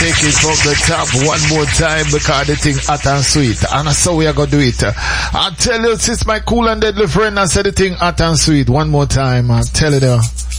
take it from the top one more time because the thing hot and sweet. And that's how we are going to do it. I tell you, since my cool and deadly friend, I said the thing hot and sweet. One more time. I tell you there.